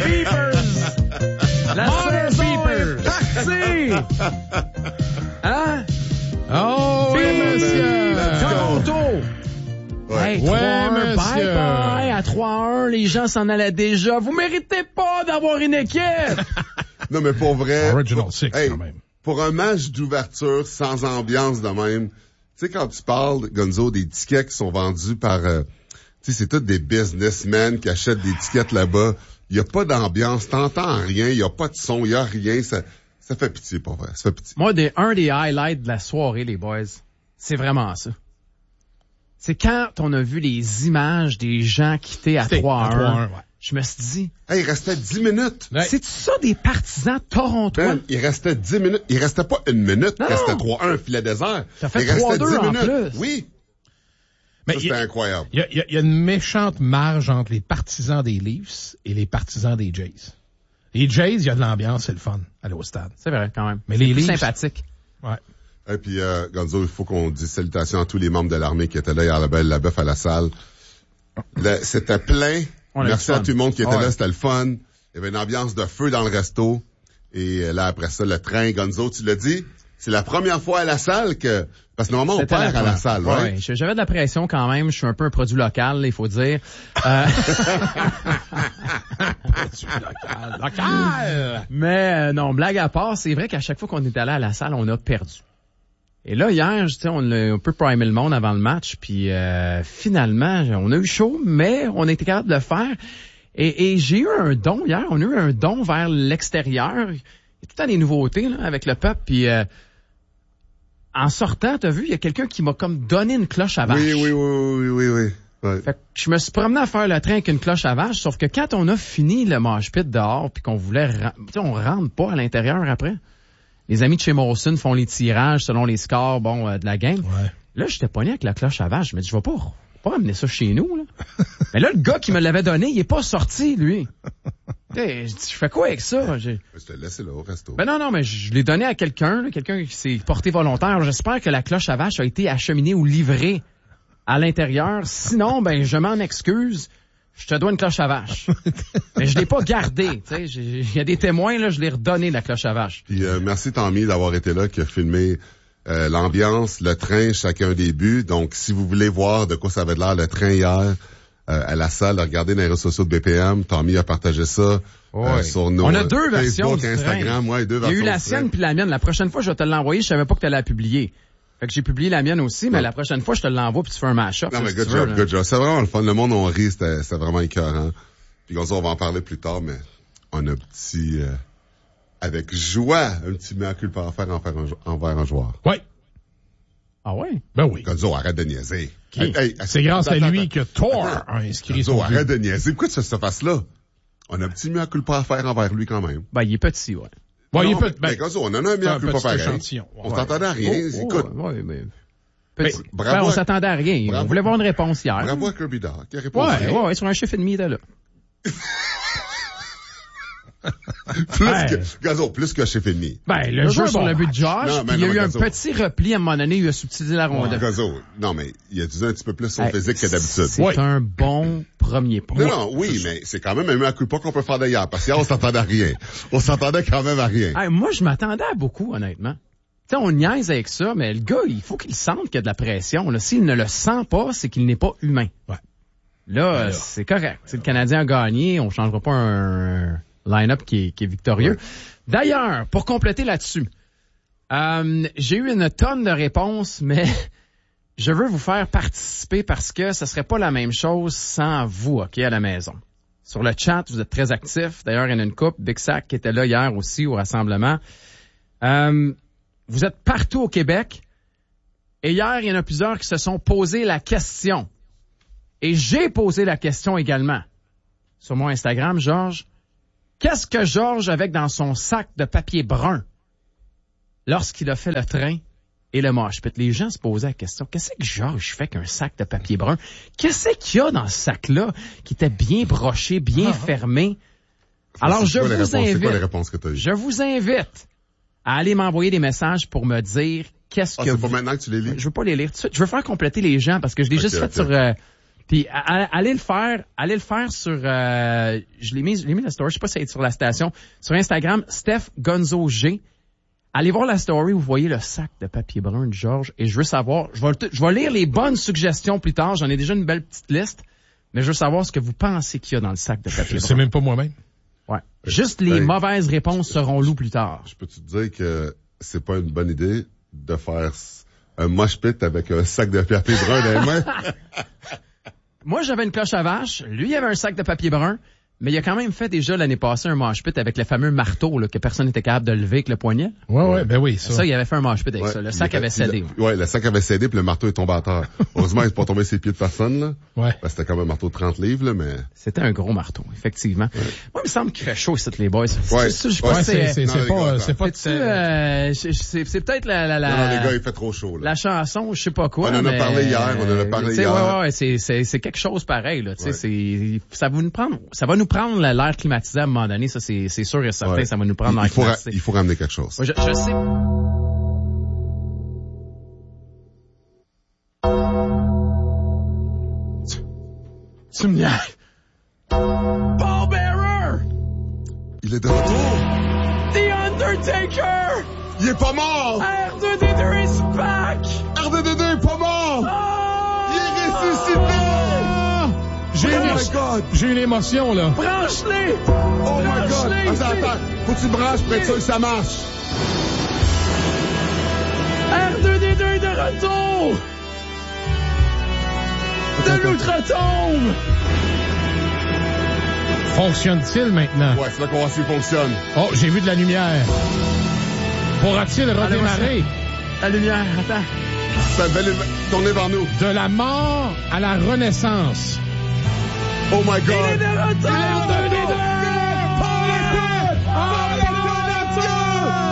Beepers! La saison est partie! Hein? Oh, oui, monsieur! Toronto! Ouais. Hey, 3-1, Ouais, monsieur. bye-bye! À 3-1, les gens s'en allaient déjà. Vous méritez pas d'avoir une équipe! Non, mais pour vrai. Original Six, quand même. Pour un match d'ouverture sans ambiance de même, tu sais, quand tu parles, Gonzo, des tickets qui sont vendus par, tu sais, c'est tous des businessmen qui achètent des tickets là-bas. Il y a pas d'ambiance, t'entends rien, il y a pas de son, il y a rien, ça fait pitié, pour vrai, ça fait pitié. Moi, un des highlights de la soirée, les boys, c'est vraiment ça. C'est quand on a vu les images des gens quitter à 3-1. Ouais. Je me suis dit, Hey, il restait 10 minutes. Ouais. c'est ça des partisans torontois? Man, il restait 10 minutes. Il restait pas une minute. Non, Il restait non. 3-1, filet désert. Ça fait il restait 3-2 en plus. Oui. Mais Ça, c'était incroyable. Il y a une méchante marge entre les partisans des Leafs et les partisans des Jays. Les Jays, il y a de l'ambiance, c'est le fun, aller au stade. C'est vrai, quand même. Mais c'est les plus Leafs- sympathique. Ouais. Et puis, Gonzo, il faut qu'on dise salutations à tous les membres de l'armée qui étaient là hier, la belle, la bœuf à la salle. C'était plein. On a eu Merci du à fun. tout le monde qui était Ouais. là, c'était le fun. Il y avait une ambiance de feu dans le resto. Et là, après ça, le train, Gonzo, tu l'as dit, c'est la première fois à la salle que... Parce que normalement, on C'était perd à la salle, ouais. right? J'avais de la pression quand même. Je suis un peu un produit local, il faut dire. Local! Mais non, blague à part, c'est vrai qu'à chaque fois qu'on est allé à la salle, on a perdu. Et là, hier, tu sais, on a un peu primé le monde avant le match, puis finalement, on a eu chaud, mais on a été capable de le faire. Et j'ai eu un don hier, on a eu un don vers l'extérieur. Il y a tout le temps des nouveautés là, avec le peuple, puis en sortant, t'as vu, il y a quelqu'un qui m'a comme donné une cloche à vache. Oui. Ouais. Fait que je me suis promené à faire le train avec une cloche à vache, sauf que quand on a fini le mosh pit dehors, puis qu'on voulait... Tu sais, on rentre pas à l'intérieur après. Les amis de chez Molson font les tirages selon les scores de la game. Ouais. Là, j'étais pogné avec la cloche à vache. Je me dis, je vais pas amener ça chez nous. Là. Mais là, le gars qui me l'avait donné, il est pas sorti, lui. Je dis, je fais quoi avec ça? Je te laisse là au resto. Ben non, mais je l'ai donné à quelqu'un, là, quelqu'un qui s'est porté volontaire. Alors, j'espère que la cloche à vache a été acheminée ou livrée à l'intérieur. Sinon, ben je m'en excuse. Je te dois une cloche à vache. Mais je l'ai pas gardée. Tu sais, il y a des témoins là, je l'ai redonné la cloche à vache. Puis merci Tommy d'avoir été là, qui a filmé l'ambiance, le train, chacun des buts. Donc, si vous voulez voir de quoi ça avait l'air le train hier à la salle, regardez dans les réseaux sociaux de BPM. Tommy a partagé ça sur nos On a deux versions Facebook, du Instagram. Ouais, deux Il y a versions eu la du train. sienne puis la mienne. La prochaine fois, je vais te l'envoyer. Je savais pas que tu allais la publier. Fait que j'ai publié la mienne aussi, mais la prochaine fois, je te l'envoie puis tu fais un mash-up. Non, mais si good tu veux, job, là. good job. C'est vraiment le fun. Le monde, on rit, c'était vraiment écœurant. Puis comme ça, on va en parler plus tard, mais on a un petit, avec joie, un petit mea culpa à faire envers un joueur. Ouais. Ah ouais? Ben oui. Gonzo, arrête de niaiser. Qui? C'est grâce à attends, lui attends. que Thor a inscrit Gonzo, son arrête but. de niaiser. Pourquoi tu fais cette face-là? On a un petit mea culpa à faire envers lui quand même. Ben, il est petit, ouais. Ouais, il Non, peut, mais Gonzo, on en a un mea culpa petit pareil. échantillon. On Ouais. s'entendait à rien. Écoute, ouais, mais... Mais, Petit. bravo Ben, on à- s'attendait à rien. bravo. On voulait voir une réponse hier. bravo à Kirby Dog, qui a répondu. Ouais, sur un chiffre et demi, là. Gonzo, plus que chez Fini. Ben, le jeu un sur bon le but de match. Josh, Non, mais puis il y a non, eu mais un Gonzo. petit repli à un moment donné, il a subtilisé la rondelle. Gonzo, non, mais il a utilisé un petit peu plus son Hey, physique que d'habitude. C'est Ouais. un bon premier pas. Non, oui, mais c'est quand même un mea culpa qu'on peut faire d'ailleurs, parce qu'hier, on s'entendait à rien. On s'entendait quand même à rien. Hey, moi, je m'attendais à beaucoup, honnêtement. Tu sais, on niaise avec ça, mais le gars, il faut qu'il sente qu'il y a de la pression. Là. S'il ne le sent pas, c'est qu'il n'est pas humain. Ouais. Là, c'est correct. Si le Canadien a gagné, on changera pas un line-up qui est victorieux. Ouais. D'ailleurs, pour compléter là-dessus, j'ai eu une tonne de réponses, mais je veux vous faire participer parce que ce serait pas la même chose sans vous, OK, à la maison. Sur le chat, vous êtes très actifs. D'ailleurs, il y en a une couple. Big Sac qui était là hier aussi au rassemblement. Vous êtes partout au Québec. Et hier, il y en a plusieurs qui se sont posé la question. Et j'ai posé la question également. Sur mon Instagram, Georges. Qu'est-ce que Georges avait dans son sac de papier brun lorsqu'il a fait le train et le mosh pit? Les gens se posaient la question. Qu'est-ce que Georges fait qu'un sac de papier brun? Qu'est-ce qu'il y a dans ce sac-là qui était bien broché, bien fermé? Alors, je vous C'est quoi les invite. réponses que tu as eues? Je vous invite à aller m'envoyer des messages pour me dire qu'est-ce que c'est vous... pas maintenant que tu les lis? Je veux pas les lire tout de suite. Je veux faire compléter les gens parce que je l'ai juste fait sur Puis allez le faire sur je l'ai mis la story, je sais pas si c'est sur la station, sur Instagram, Steph Gonzo G. Allez voir la story, vous voyez le sac de papier brun de Georges et je veux savoir, je vais lire les bonnes suggestions plus tard, j'en ai déjà une belle petite liste, mais je veux savoir ce que vous pensez qu'il y a dans le sac de papier brun. Je sais même pas moi-même. Ouais. Juste les mauvaises réponses seront loues plus tard. Je peux te dire que c'est pas une bonne idée de faire un mosh pit avec un sac de papier brun dans les mains. Moi, j'avais une cloche à vache. Lui, il avait un sac de papier brun. Mais il a quand même fait déjà l'année passée un mosh pit avec le fameux marteau là, que personne n'était capable de lever avec le poignet. Ouais, ben oui, ça. Ça, il avait fait un mosh pit avec ça. Le sac avait cédé. Le sac avait cédé puis le marteau est tombé à terre. Heureusement, il n'est pas tombé sur les pieds de personne, là. Ouais. Ben, c'était quand même un marteau de 30 livres, là, mais... C'était un gros marteau, effectivement. Ouais. Moi, il me semble qu'il fait chaud ici, les boys. Ouais. C'est peut-être la... Non, les gars, il fait trop chaud, là. La chanson, je sais pas quoi. On en a parlé hier, Ouais, c'est quelque chose pareil, là. Tu sais, ça va nous prendre l'air climatisé à un moment donné, ça, c'est sûr et certain, ouais. Ça va nous prendre l'air climatisé. Il faut ramener quelque chose. Ouais, je sais. Tu me niaises. Paul Bearer! Il est de retour! The Undertaker! Il est pas mort! R2D2 is back! R2D2 est pas mort! Oh! Il est ressuscité! J'ai une émotion, là. Branche-les! Oh my God! Attends. Faut que tu branches pour être sûr que ça marche. R2D2 de retour! De l'outre-tombe! Fonctionne-t-il maintenant? Ouais, c'est là qu'on voit s'il fonctionne. Oh, j'ai vu de la lumière. Pourra-t-il redémarrer? La lumière, attends. Ça va tourner vers nous. De la mort à la renaissance. Oh my God! Il est de retour!